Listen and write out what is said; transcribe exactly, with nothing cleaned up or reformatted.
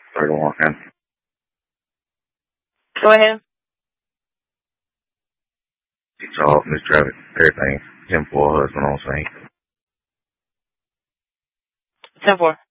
Third one, man. Go ahead. She's off, Miss Traffic, everything. ten four husband on scene. ten four.